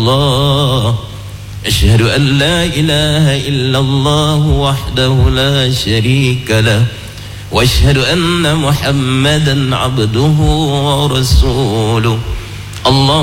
الله أشهد أن لا إله إلا الله وحده لا شريك له وأشهد أن محمدا عبده ورسوله الله